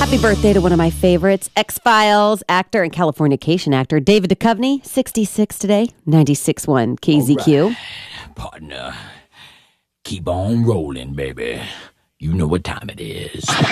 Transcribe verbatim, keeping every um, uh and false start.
Happy birthday to one of my favorites, X-Files actor and Californication actor, David Duchovny, sixty-six today, ninety-six point one K Z Q. All right, partner, keep on rolling, baby. You know what time it is.